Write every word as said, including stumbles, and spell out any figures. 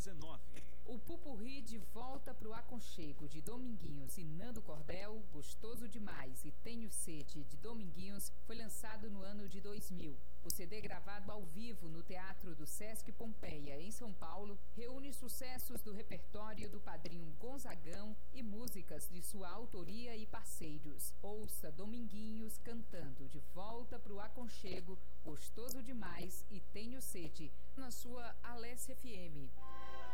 dezenove. O Pupurri de Volta pro Aconchego de Dominguinhos e Nando Cordel, Gostoso Demais e Tenho Sede de Dominguinhos, foi lançado no ano de dois mil. O C D, gravado ao vivo no Teatro do Sesc Pompeia, em São Paulo, reúne sucessos do repertório do Padrinho Gonzagão e músicas de sua autoria e parceiros. Ouça Dominguinhos cantando De Volta pro Aconchego, Gostoso Demais e Tenho Sede, na sua Alessia F M.